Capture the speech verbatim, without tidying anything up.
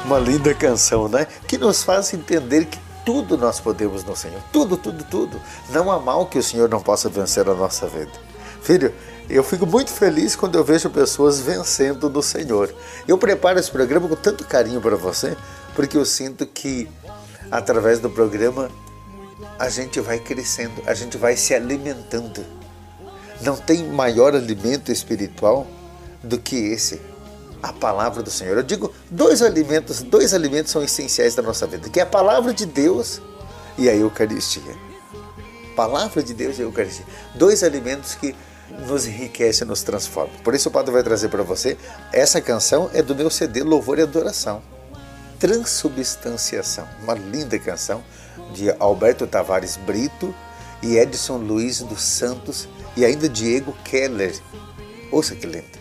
Uma linda canção, né? Que nos faz entender que tudo nós podemos no Senhor. Tudo, tudo, tudo. Não há mal que o Senhor não possa vencer na nossa vida. Filho, eu fico muito feliz quando eu vejo pessoas vencendo no Senhor. Eu preparo esse programa com tanto carinho para você, porque eu sinto que através do programa a gente vai crescendo, a gente vai se alimentando. Não tem maior alimento espiritual do que esse, a palavra do Senhor. Eu digo, dois alimentos, dois alimentos são essenciais da nossa vida, que é a palavra de Deus e a Eucaristia. Palavra de Deus e a Eucaristia. Dois alimentos que nos enriquecem, nos transformam. Por isso o Padre vai trazer para você, essa canção é do meu C D Louvor e Adoração. Transubstanciação, uma linda canção de Alberto Tavares Brito e Edson Luiz dos Santos e ainda Diego Keller. Ouça que lindo.